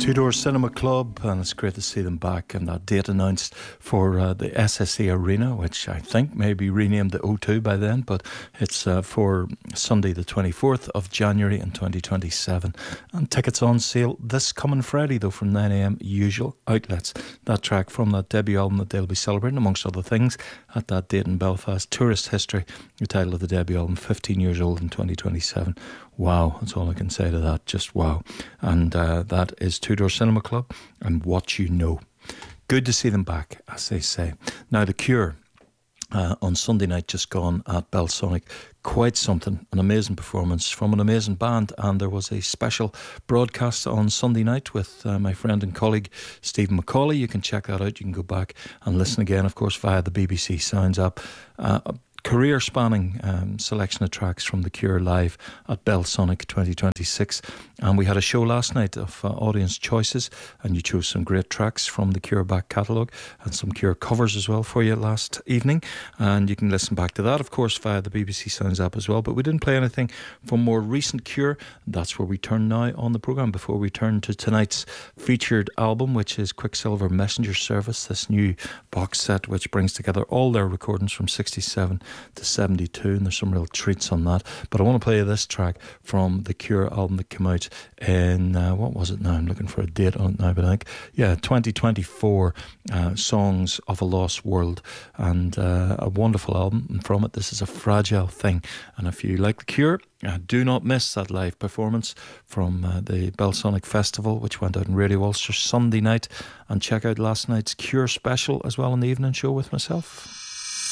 Two Door Cinema Club, and it's great to see them back. And that date announced for the SSE Arena, which I think may be renamed the O2 by then, but it's for Sunday the 24th of January in 2027. And tickets on sale this coming Friday, though, from 9 a.m. usual outlets. That track from that debut album that they'll be celebrating, amongst other things, at that date in Belfast, Tourist History, the title of the debut album, 15 years old in 2027. Wow, that's all I can say to that, just wow. And that is Two Door Cinema Club and What You Know. Good to see them back, as they say. Now, The Cure on Sunday night just gone at Belsonic. Quite something, an amazing performance from an amazing band, and there was a special broadcast on Sunday night with my friend and colleague Stephen McCauley. You can check that out. You can go back and listen again, of course, via the BBC Sounds app. Career-spanning selection of tracks from The Cure live at Belsonic 2026. And we had a show last night of audience choices, and you chose some great tracks from the Cure back catalogue and some Cure covers as well for you last evening. And you can listen back to that, of course, via the BBC Sounds app as well. But we didn't play anything from more recent Cure. That's where we turn now on the programme before we turn to tonight's featured album, which is Quicksilver Messenger Service, this new box set which brings together all their recordings from 67 to 72, and there's some real treats on that. But I want to play this track from the Cure album that came out in what was it now? I'm looking for a date on it now, but I think 2024, Songs of a Lost World, and a wonderful album. And from it, this is A Fragile Thing. And if you like the Cure, do not miss that live performance from the Belsonic Festival, which went out in Radio Ulster Sunday night, and check out last night's Cure special as well in the evening show with myself.